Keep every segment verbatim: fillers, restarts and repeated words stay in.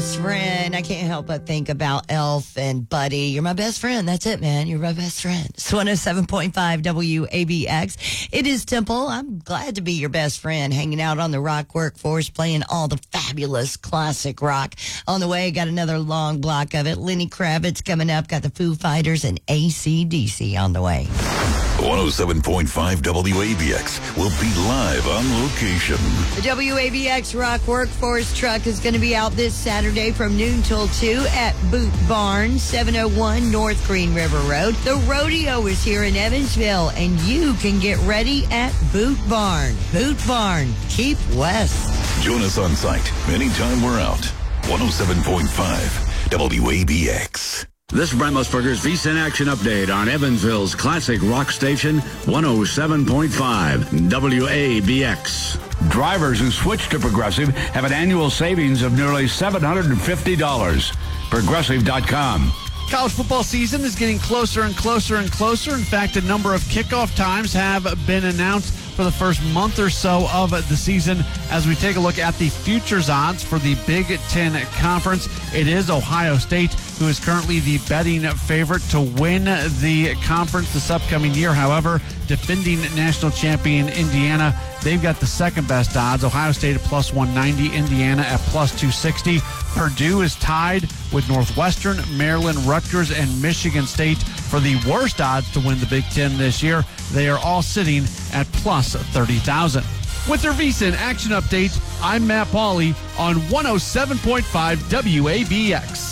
best friend. I can't help but think about Elf and Buddy. You're my best friend. That's it, man. You're my best friend. It's one oh seven point five W A B X. It is Temple. I'm glad to be your best friend, hanging out on the rock workforce, playing all the fabulous classic rock. On the way, got another long block of it. Lenny Kravitz coming up. Got the Foo Fighters and A C D C on the way. one oh seven point five W A B X will be live on location. The W A B X Rock Workforce truck is going to be out this Saturday from noon till two at Boot Barn, seven oh one North Green River Road. The rodeo is here in Evansville, and you can get ready at Boot Barn. Boot Barn, keep west. Join us on site anytime we're out. one oh seven point five W A B X. This is Brent Musburger's VSiN Action Update on Evansville's classic rock station, one oh seven point five W A B X. Drivers who switch to Progressive have an annual savings of nearly seven hundred fifty dollars. Progressive dot com. College football season is getting closer and closer and closer. In fact, a number of kickoff times have been announced for the first month or so of the season. As we take a look at the futures odds for the Big Ten Conference, it is Ohio State who is currently the betting favorite to win the conference this upcoming year. However, defending national champion Indiana, they've got the second best odds. Ohio State at plus one ninety, Indiana at plus two sixty. Purdue is tied with Northwestern, Maryland, Rutgers, and Michigan State for the worst odds to win the Big Ten this year. They are all sitting at plus thirty thousand. With your VSiN Action Update, I'm Matt Pauley on one oh seven point five W A B X.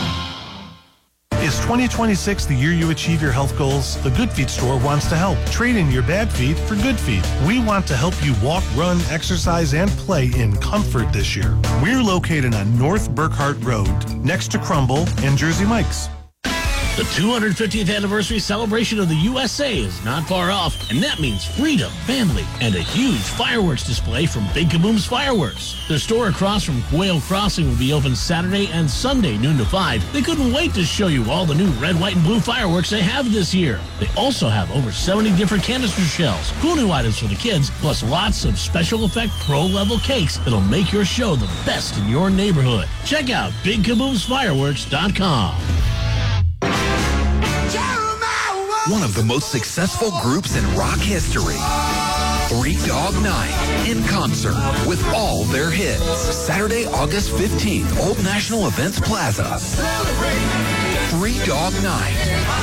Is twenty twenty-six the year you achieve your health goals? The Good Feet store wants to help. Trade in your bad feet for good feet. We want to help you walk, run, exercise, and play in comfort this year. We're located on North Burkhart Road, next to Crumble and Jersey Mike's. The two hundred fiftieth anniversary celebration of the U S A is not far off, and that means freedom, family, and a huge fireworks display from Big Kaboom's Fireworks. Their store across from Quail Crossing will be open Saturday and Sunday, noon to five. They couldn't wait to show you all the new red, white, and blue fireworks they have this year. They also have over seventy different canister shells, cool new items for the kids, plus lots of special effect pro-level cakes that'll make your show the best in your neighborhood. Check out big kaboom's fireworks dot com. One of the most successful groups in rock history. Three Dog Night in concert with all their hits. Saturday, August fifteenth, Old National Events Plaza. Three Dog Night.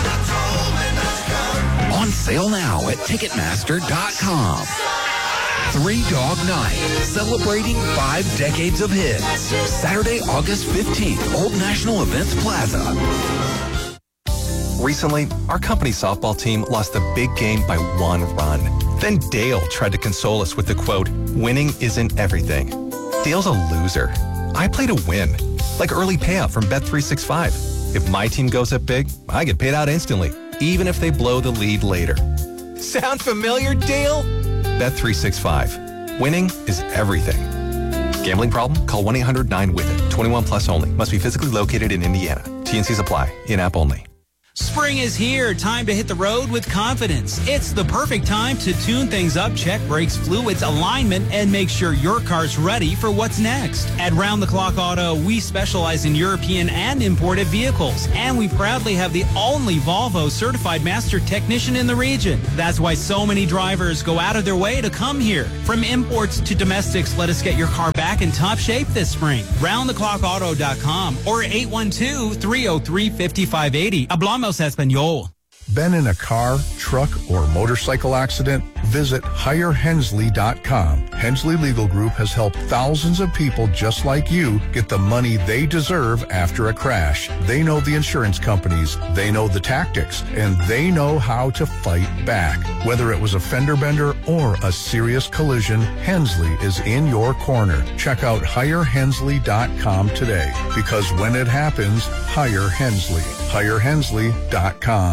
On sale now at Ticketmaster dot com. Three Dog Night, celebrating five decades of hits. Saturday, August fifteenth, Old National Events Plaza. Recently, our company softball team lost the big game by one run. Then Dale tried to console us with the quote, "Winning isn't everything." Dale's a loser. I play to win, like early payout from Bet three sixty-five. If my team goes up big, I get paid out instantly, even if they blow the lead later. Sound familiar, Dale? Bet three sixty-five. Winning is everything. Gambling problem? Call one eight hundred nine with it. twenty-one plus only. Must be physically located in Indiana. T and Cs apply. In-app only. Spring is here. Time to hit the road with confidence. It's the perfect time to tune things up, check brakes, fluids, alignment, and make sure your car's ready for what's next. At Round the Clock Auto, we specialize in European and imported vehicles, and we proudly have the only Volvo certified master technician in the region. That's why so many drivers go out of their way to come here. From imports to domestics, let us get your car back in top shape this spring. round the clock auto dot com or eight one two, three oh three, five five eight oh. Hablamos Espanol. Been in a car, truck, or motorcycle accident? Visit hire hensley dot com. Hensley Legal Group has helped thousands of people just like you get the money they deserve after a crash. They know the insurance companies, they know the tactics, and they know how to fight back. Whether it was a fender bender or a serious collision, Hensley is in your corner. Check out hire hensley dot com today, because when it happens, hire Hensley. hire hensley dot com.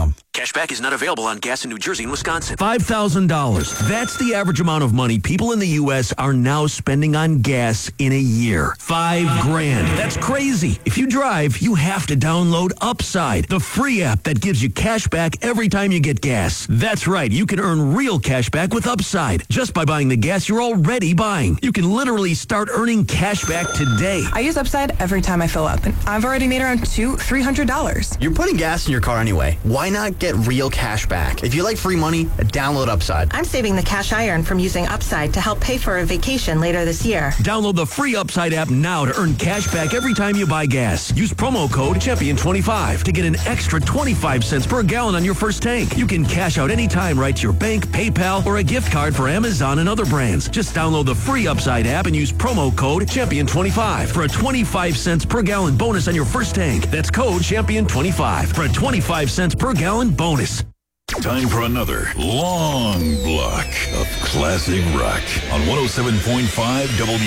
Cashback is not available on gas in New Jersey and Wisconsin. five thousand dollars. That's the average amount of money people in the U S are now spending on gas in a year. Five grand. That's crazy. If you drive, you have to download Upside, the free app that gives you cash back every time you get gas. That's right. You can earn real cash back with Upside just by buying the gas you're already buying. You can literally start earning cash back today. I use Upside every time I fill up, and I've already made around two, three hundred dollars. You're putting gas in your car anyway. Why not get real cash back? If you like free money, download Upside. I'm saving the cash I earn from using Upside to help pay for a vacation later this year. Download the free Upside app now to earn cash back every time you buy gas. Use promo code champion twenty-five to get an extra twenty-five cents per gallon on your first tank. You can cash out anytime right to your bank, PayPal, or a gift card for Amazon and other brands. Just download the free Upside app and use promo code champion twenty-five for a twenty-five cents per gallon bonus on your first tank. That's code champion twenty-five for a twenty-five cents per gallon bonus. Time for another long block of classic rock on one oh seven point five W